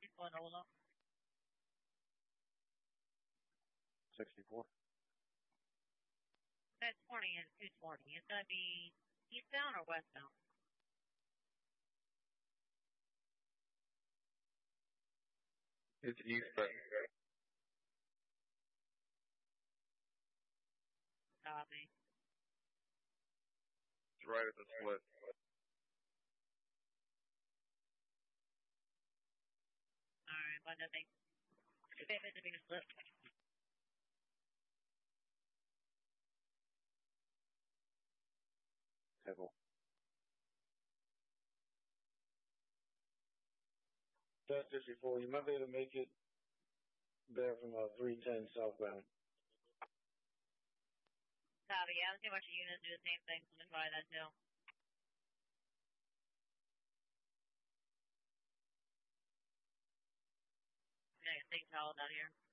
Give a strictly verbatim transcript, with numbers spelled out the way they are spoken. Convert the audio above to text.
Keep going, hold up. sixty-four. That's twenty and two twenty. It's going to be eastbound or westbound? It's eastbound. Copy. It's right at the split. Alright, but I think it's a big split. Hevel. That's fifty-four. You might be able to make it there from uh, three ten southbound. Copy. Yeah, I see a bunch of units do the same thing, so I'm try that too. Yeah, I think it's all down here.